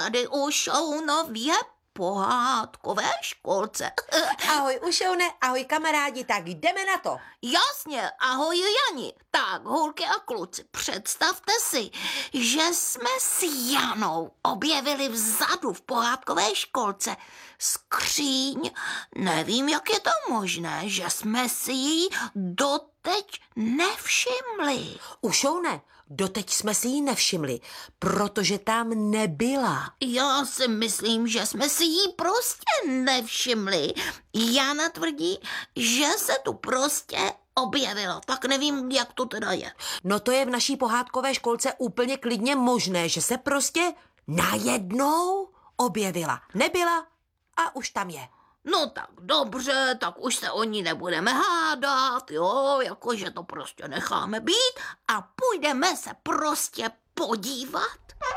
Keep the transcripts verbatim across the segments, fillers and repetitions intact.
tady u Šounově pohádkové školce. Ahoj Ušoune, ahoj kamarádi, tak jdeme na to. Jasně, ahoj Jani. Tak, holky a kluci, představte si, že jsme s Janou objevili vzadu v pohádkové školce skříň. Nevím, jak je to možné, že jsme si ji doteď nevšimli. Ušoune, doteď jsme si ji nevšimli, protože tam nebyla. Já si myslím, že jsme si ji prostě nevšimli. Jana tvrdí, že se tu prostě objevila. Tak nevím, jak to teda je. No to je v naší pohádkové školce úplně klidně možné, že se prostě najednou objevila. Nebyla a už tam je. No tak dobře, tak už se o ní nebudeme hádat, jo, jakože to prostě necháme být a půjdeme se prostě podívat.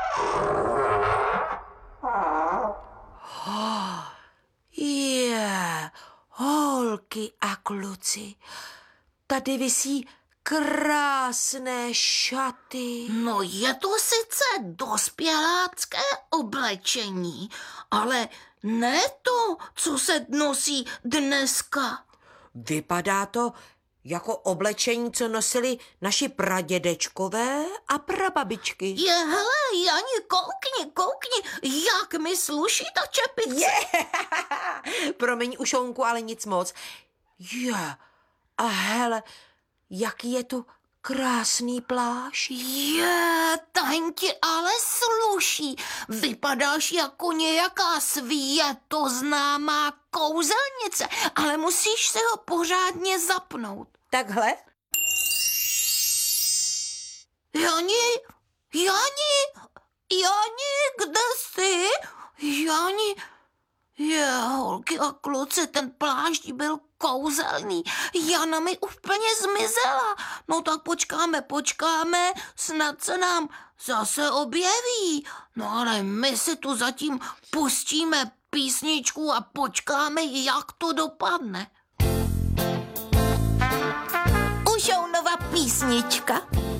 Je, holky a kluci, tady visí krásné šaty. No je to sice dospělácké oblečení, ale ne to, co se nosí dneska. Vypadá to jako oblečení, co nosili naši pradědečkové a prababičky. Je, hele, Jani, koukni, koukni, jak mi sluší ta čepice. Je, promiň Ušounku, ale nic moc. Je, a hele, jaký je to krásný plášť. Je, ten ti ale sluší. Vypadáš jako nějaká světoznámá kouzelnice, ale musíš se ho pořádně zapnout. Takhle? Jani, Jani, Jani, kde jsi? Jani, je, holky a kluci, ten plášť byl kouzelný. Jana mi úplně zmizela. No tak počkáme, počkáme, snad se nám zase objeví. No ale my si tu zatím pustíme písničku a počkáme, jak to dopadne. Ušounova písnička.